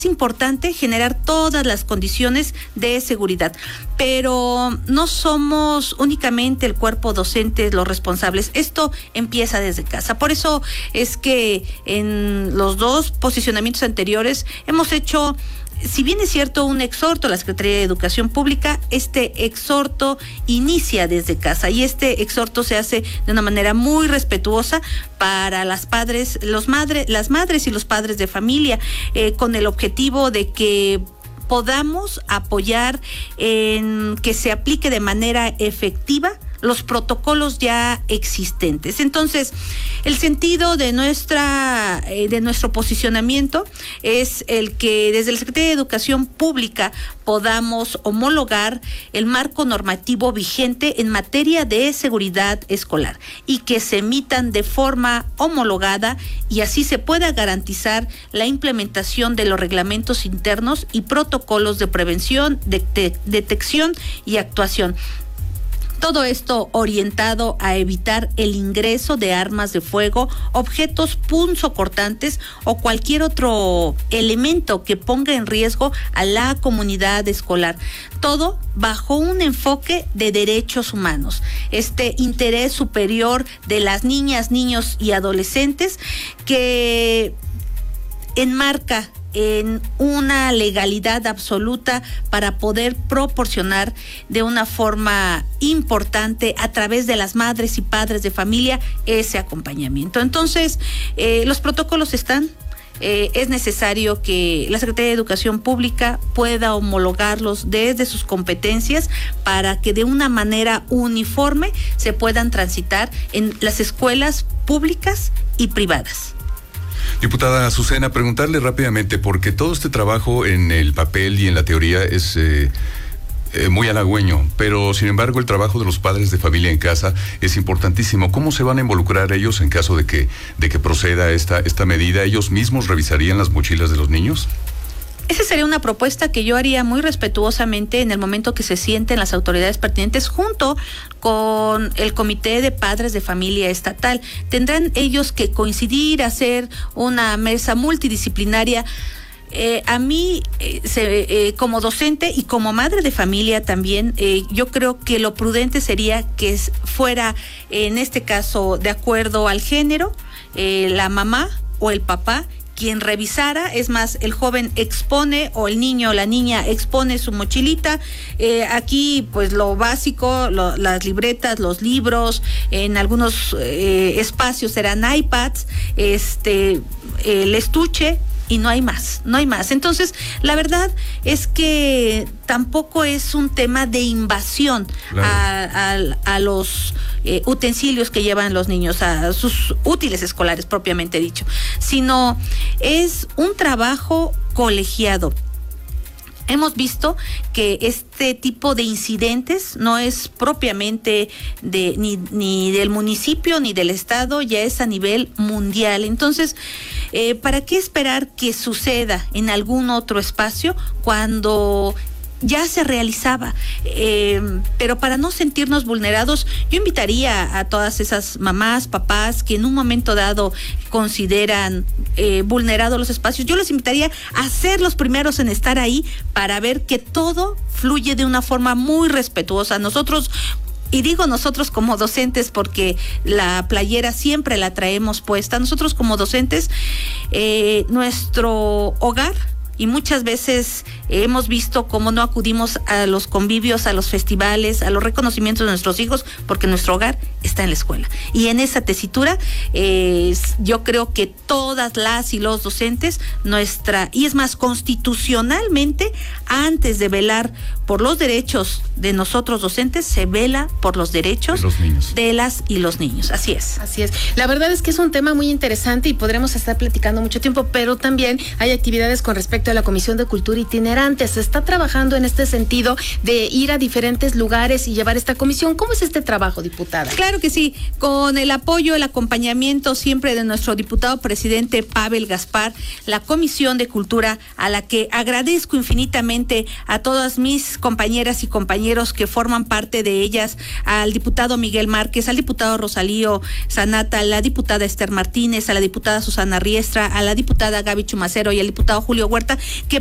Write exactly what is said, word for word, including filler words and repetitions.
Es importante generar todas las condiciones de seguridad, pero no somos únicamente el cuerpo docente los responsables. Esto empieza desde casa. Por eso es que en los dos posicionamientos anteriores hemos hecho, si bien es cierto, un exhorto a la Secretaría de Educación Pública, este exhorto inicia desde casa y este exhorto se hace de una manera muy respetuosa para las padres, los madres, las madres y los padres de familia, eh, con el objetivo de que podamos apoyar en que se aplique de manera efectiva los protocolos ya existentes. Entonces, el sentido de nuestra eh, de nuestro posicionamiento es el que desde la Secretaría de Educación Pública podamos homologar el marco normativo vigente en materia de seguridad escolar y que se emitan de forma homologada y así se pueda garantizar la implementación de los reglamentos internos y protocolos de prevención, de, de, detección y actuación. Todo esto orientado a evitar el ingreso de armas de fuego, objetos punzocortantes o cualquier otro elemento que ponga en riesgo a la comunidad escolar. Todo bajo un enfoque de derechos humanos. Este interés superior de las niñas, niños y adolescentes que enmarca en una legalidad absoluta para poder proporcionar de una forma importante a través de las madres y padres de familia ese acompañamiento. Entonces, eh, los protocolos están, eh, es necesario que la Secretaría de Educación Pública pueda homologarlos desde sus competencias para que de una manera uniforme se puedan transitar en las escuelas públicas y privadas. Diputada Azucena, preguntarle rápidamente, porque todo este trabajo en el papel y en la teoría es eh, eh, muy halagüeño, pero sin embargo el trabajo de los padres de familia en casa es importantísimo. ¿Cómo se van a involucrar ellos en caso de que, de que proceda esta, esta medida? ¿Ellos mismos revisarían las mochilas de los niños? Esa sería una propuesta que yo haría muy respetuosamente en el momento que se sienten las autoridades pertinentes junto con el Comité de Padres de Familia Estatal. Tendrán ellos que coincidir, hacer una mesa multidisciplinaria. Eh, a mí, eh, se, eh, como docente y como madre de familia también, eh, yo creo que lo prudente sería que fuera, en este caso, de acuerdo al género, eh, la mamá o el papá quien revisara. Es más, el joven expone o el niño o la niña expone su mochilita. Eh, aquí, pues lo básico, lo, las libretas, los libros, en algunos eh, espacios serán iPads, este, el estuche. Y no hay más, no hay más. Entonces, la verdad es que tampoco es un tema de invasión claro. a, a, a los eh, utensilios que llevan los niños, a sus útiles escolares propiamente dicho, sino es un trabajo colegiado. Hemos visto que este tipo de incidentes no es propiamente de ni, ni del municipio ni del estado, ya es a nivel mundial. Entonces, eh, ¿para qué esperar que suceda en algún otro espacio cuando ya se realizaba? Eh, pero para no sentirnos vulnerados, yo invitaría a todas esas mamás, papás que en un momento dado consideran eh, vulnerados los espacios, yo les invitaría a ser los primeros en estar ahí para ver que todo fluye de una forma muy respetuosa. Nosotros, y digo nosotros como docentes porque la playera siempre la traemos puesta, nosotros como docentes, eh, nuestro hogar, y muchas veces hemos visto cómo no acudimos a los convivios, a los festivales, a los reconocimientos de nuestros hijos, porque nuestro hogar está en la escuela. Y en esa tesitura, eh, yo creo que todas las y los docentes, nuestra, y es más, constitucionalmente, antes de velar por los derechos de nosotros docentes, se vela por los derechos de, los niños. de las y los niños. Así es. Así es. La verdad es que es un tema muy interesante y podremos estar platicando mucho tiempo, pero también hay actividades con respecto a la Comisión de Cultura Itinerante. Se está trabajando en este sentido de ir a diferentes lugares y llevar esta comisión. ¿Cómo es este trabajo, diputada? Claro que sí, con el apoyo, el acompañamiento siempre de nuestro diputado presidente Pavel Gaspar, la Comisión de Cultura, a la que agradezco infinitamente a todas mis compañeras y compañeros que forman parte de ellas, al diputado Miguel Márquez, al diputado Rosalío Sanata, a la diputada Esther Martínez, a la diputada Susana Riestra, a la diputada Gaby Chumacero y al diputado Julio Huerta, propuesta que